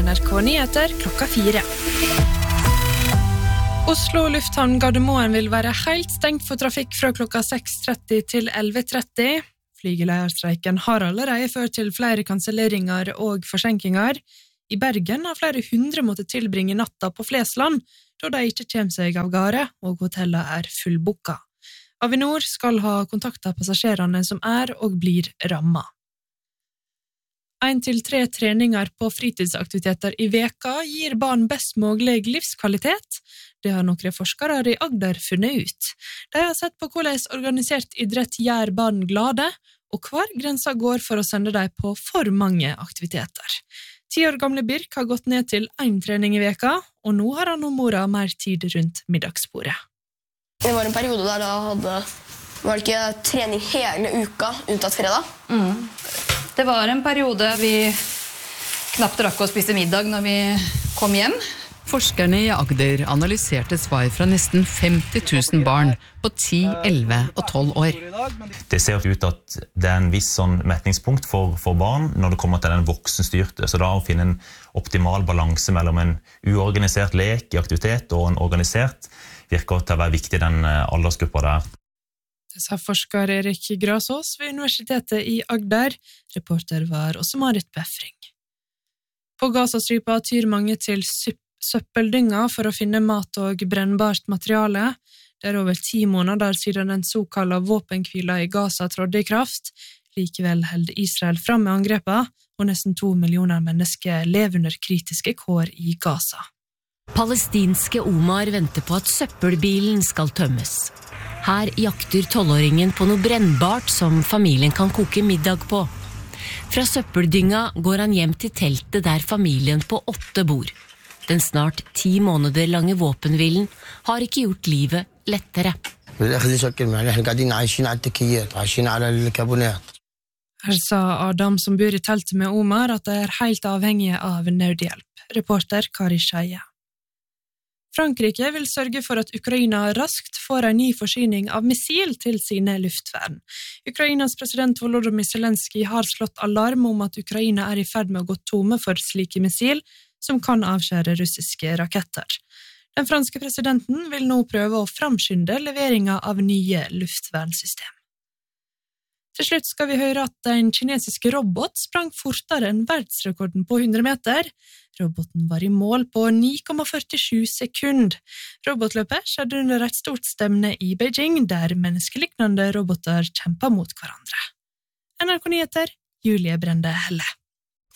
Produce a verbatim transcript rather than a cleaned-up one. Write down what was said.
N R K Nyheter klokka fire. Oslo lufthavn Gardermoen vil være helt stengt for trafikk fra klokka seks tretti til elleve tretti. Flygeleierstreiken har allerede ført til flere kanselleringer og forsinkinger. I Bergen har flere hundre måttet tilbringe natta på Flesland, da de ikke kommer seg av gårde, og hotellene er fullbooka. Avinor skal ha kontaktet passasjerene som er og blir rammet. En til tre treninger på fritidsaktiviteter i veka gir barn best mulig livskvalitet. Det har noen forskere i Agder funnet ut. De har sett på hvordan organisert idrett gjør barn glade, og hver grensa går for å sende dem på for mange aktiviteter. Ti år gamle Birk har gått ned til en trening i veka, og nå har han og mora mer tid rundt middagsbordet. Det var en periode der da hadde, var det ikke trening hele uka, unntatt fredag. Mm. Det var en periode vi knapt rakk å spise middag når vi kom hjem. Forskerne i Agder analyserte svar fra nesten femti tusen barn på ti, elleve og tolv år. Det ser ut at det er en viss sånn metningspunkt for, for barn når det kommer til den voksenstyrte. Så da å finne en optimal balanse mellom en uorganisert lek i aktivitet og en organisert virker til å være viktig i den aldersgruppa der. Det sa forsker Erik Grasås ved Universitetet i Agder. Reporter var også Marit Befring. På Gazastripa tyr mange til søppeldynger for å finne mat og brennbart materiale. Det er over ti måneder siden den såkalte våpenhvila i Gaza trådte i kraft. Likevel holder Israel fram med angrepet, og nesten to millioner mennesker lever under kritiske kår i Gaza. Palestinske Omar venter på at søppelbilen skal tømmes. Her jakter tolvåringen på noe brennbart som familien kan koke middag på. Fra søppeldynga går han hjem til teltet der familien på åtte bor. Den snart ti måneder lange våpenhvilen har ikke gjort livet lettere. Her sa Adam som bor i teltet med Omar at de er helt avhengige av nødhjelp. Reporter Kari Skeie. Frankrike vil sørge for at Ukraina raskt får en ny forsyning av missil til sine luftvern. Ukrainas president Volodymyr Zelensky har slått alarm om at Ukraina er i ferd med å gå tomme for slike missil som kan avskjære russiske raketter. Den franske presidenten vil nå prøve å framskynde leveringen av nye luftvernsystem. Til slutt skal vi høre at en kinesisk robot sprang fortere enn verdensrekorden på hundre meter. Roboten var i mål på ni komma førtisju sekund. Robotløpet skjedde under et stort stevne i Beijing, der menneskeliknende roboter kjemper mot hverandre. N R K Nyheter, Julie Brende Helle.